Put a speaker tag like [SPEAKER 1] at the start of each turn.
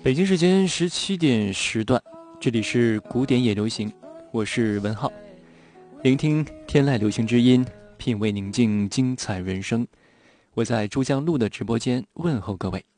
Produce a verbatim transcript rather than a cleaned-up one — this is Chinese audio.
[SPEAKER 1] 北京时间十七点时段，这里是古典也流行，我是文浩，聆听天籁流行之音，品味宁静精彩人生。我在珠江路的直播间问候各位，